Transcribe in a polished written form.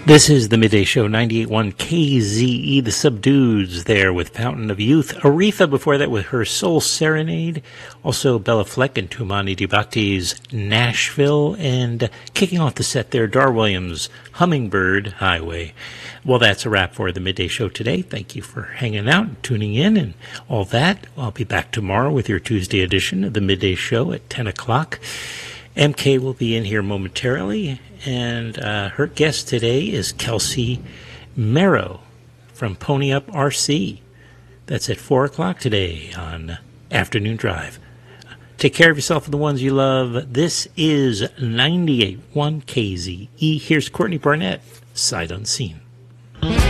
This is the Midday Show, 98.1 KZE, the Subdues there with Fountain of Youth. Aretha before that with her Soul Serenade. Also Bella Fleck and Tumani Dibakti's Nashville. And kicking off the set there, Dar Williams, Hummingbird Highway. Well, that's a wrap for the Midday Show today. Thank you for hanging out and tuning in and all that. I'll be back tomorrow with your Tuesday edition of the Midday Show at 10 o'clock. MK will be in here momentarily, and her guest today is Kelsey Merrow from Pony Up RC. That's at 4 o'clock today on Afternoon Drive. Take care of yourself and the ones you love. This is 98.1 KZE. Here's Courtney Barnett, Sight Unseen.